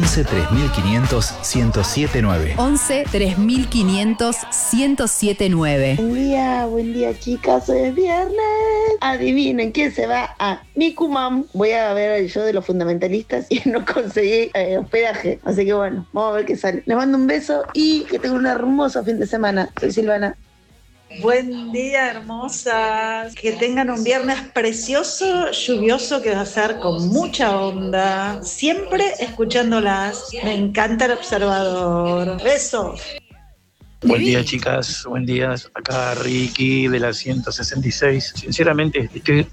11 3500 1079. 11 3500 1079. Buen día chicas, hoy es viernes. Adivinen quién se va a Nicumam. Voy a ver el show de los fundamentalistas y no conseguí hospedaje. Así que bueno, vamos a ver qué sale. Les mando un beso y que tengan un hermoso fin de semana. Soy Silvana. Buen día, hermosas. Que tengan un viernes precioso, lluvioso, que va a ser con mucha onda. Siempre escuchándolas. Me encanta El Observador. Besos. Buen día, chicas, buen día. Acá Ricky de la 166. Sinceramente estoy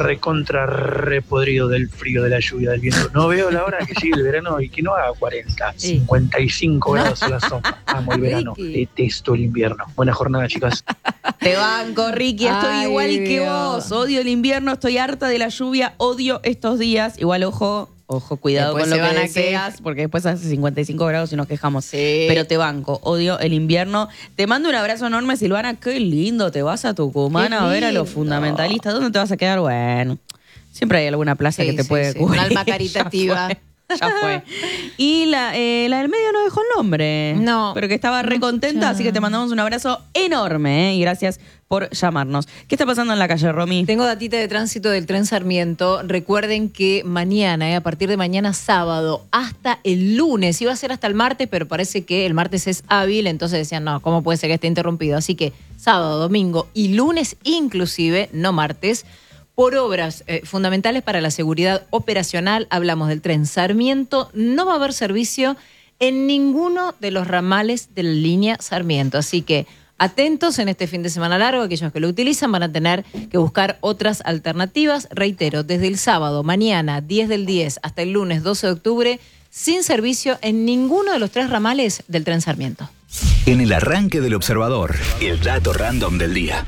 repodrido del frío, de la lluvia, del viento. No veo la hora que llegue el verano y que no haga 40, 55 grados a la sombra. Amo el verano, detesto el invierno. Buena jornada, chicas. Te banco, Ricky, estoy igual que vos. Odio el invierno, estoy harta de la lluvia, odio estos días. Igual, ojo, cuidado después con lo que a deseas, porque después hace 55 grados y nos quejamos. Sí. Pero te banco, odio el invierno. Te mando un abrazo enorme, Silvana. Qué lindo, te vas a Tucumán a ver a los fundamentalistas. ¿Dónde te vas a quedar? Bueno, siempre hay alguna plaza que te puede cubrir. Un alma caritativa. Ya fue. Y la del medio no dejó el nombre. No. Pero que estaba re contenta, así que te mandamos un abrazo enorme, y gracias por llamarnos. ¿Qué está pasando en la calle, Romy? Tengo datita de tránsito del tren Sarmiento. Recuerden que mañana, a partir de mañana sábado hasta el lunes, iba a ser hasta el martes, pero parece que el martes es hábil, entonces decían, no, ¿cómo puede ser que esté interrumpido? Así que sábado, domingo y lunes inclusive, no martes, por obras fundamentales para la seguridad operacional, hablamos del tren Sarmiento, no va a haber servicio en ninguno de los ramales de la línea Sarmiento. Así que atentos en este fin de semana largo, aquellos que lo utilizan van a tener que buscar otras alternativas. Reitero, desde el sábado, mañana, 10 del 10, hasta el lunes 12 de octubre, sin servicio en ninguno de los 3 ramales del tren Sarmiento. En el arranque del Observador, el dato random del día.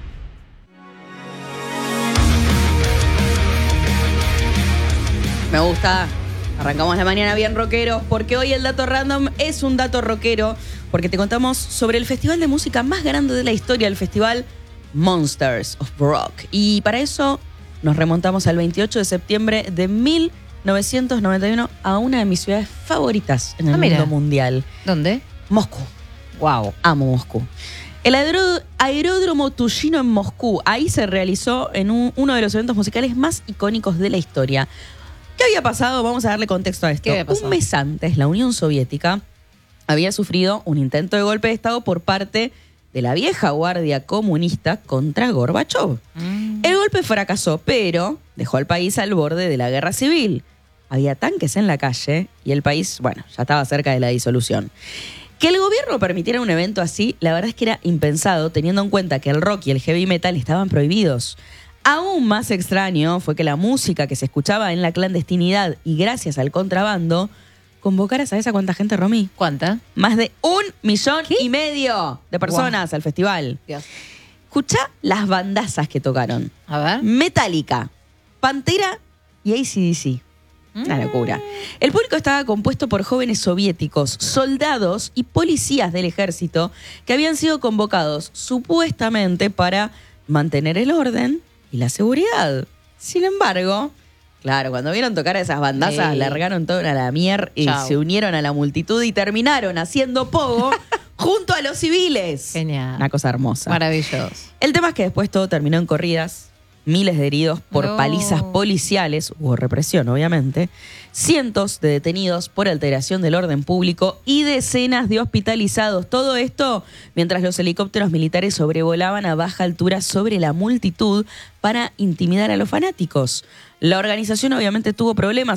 Me gusta. Arrancamos la mañana bien rockeros, porque hoy el dato random es un dato rockero, porque te contamos sobre el festival de música más grande de la historia, el festival Monsters of Rock. Y para eso nos remontamos al 28 de septiembre de 1991 a una de mis ciudades favoritas en el mundo mundial. ¿Dónde? Moscú. Wow, amo Moscú. El aeródromo Tushino en Moscú, ahí se realizó en uno de los eventos musicales más icónicos de la historia. ¿Qué había pasado? Vamos a darle contexto a esto. Un mes antes, la Unión Soviética había sufrido un intento de golpe de Estado por parte de la vieja guardia comunista contra Gorbachov. El golpe fracasó, pero dejó al país al borde de la guerra civil. Había tanques en la calle y el país, bueno, ya estaba cerca de la disolución. Que el gobierno permitiera un evento así, la verdad es que era impensado, teniendo en cuenta que el rock y el heavy metal estaban prohibidos. Aún más extraño fue que la música que se escuchaba en la clandestinidad y gracias al contrabando convocara, ¿sabes a cuánta gente, Romy? ¿Cuánta? Más de 1,5 millones de personas al festival. Dios. Escuchá las bandazas que tocaron. A ver. Metallica, Pantera y AC/DC. Una locura. El público estaba compuesto por jóvenes soviéticos, soldados y policías del ejército que habían sido convocados supuestamente para mantener el orden y la seguridad. Sin embargo, claro, cuando vieron tocar a esas bandazas, largaron todo a la mierda y se unieron a la multitud y terminaron haciendo pogo junto a los civiles. Genial. Una cosa hermosa. Maravilloso. El tema es que después todo terminó en corridas, miles de heridos por palizas policiales, hubo represión obviamente, cientos de detenidos por alteración del orden público y decenas de hospitalizados. Todo esto mientras los helicópteros militares sobrevolaban a baja altura sobre la multitud para intimidar a los fanáticos. La organización obviamente tuvo problemas.